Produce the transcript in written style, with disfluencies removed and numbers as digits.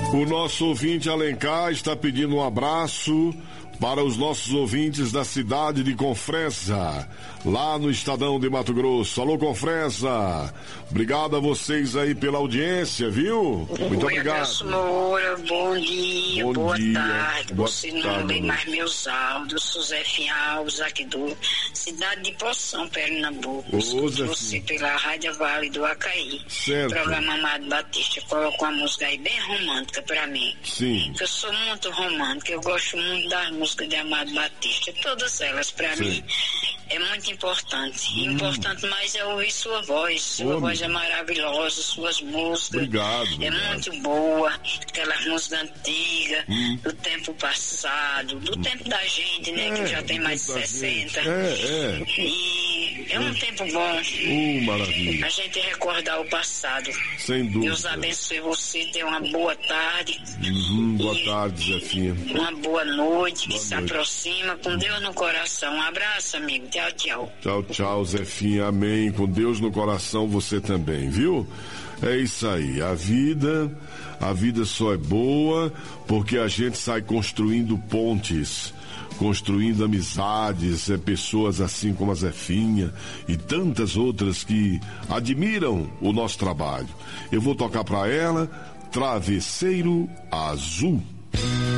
O nosso ouvinte Alencar está pedindo um abraço para os nossos ouvintes da cidade de Confresa, lá no Estadão de Mato Grosso. Alô, Confresa! Obrigado a vocês aí pela audiência, viu? Muito obrigado. Adelso Moura, bom dia, boa tarde. Você não lê mais meus áudios, sou Zé Alves, aqui do cidade de Poção, Pernambuco. Escuto você pela Rádio Vale do Acaí. Certo. Programa Amado Batista, coloca uma música aí bem romântica pra mim. Sim. Eu sou muito romântica, eu gosto muito das músicas de Amado Batista, todas elas pra mim é muito importante. Importante mais é ouvir sua voz. Sua voz é maravilhosa, suas músicas. Obrigado. É muito boa. Aquelas músicas antigas, do tempo passado, do tempo da gente, né? Que já tem mais de 60. E é um tempo bom. Maravilha. A gente recordar o passado. Sem dúvida. Deus abençoe você, tenha uma boa tarde. Boa tarde, Zefinha. Uma boa noite que se aproxima, com Deus no coração. Um abraço, amigo. Tchau, tchau. Tchau, tchau, Zefinha. Amém. Com Deus no coração, você também, viu? É isso aí. A vida só é boa porque a gente sai construindo pontes, construindo amizades, pessoas assim como a Zefinha e tantas outras que admiram o nosso trabalho. Eu vou tocar pra ela Travesseiro Azul.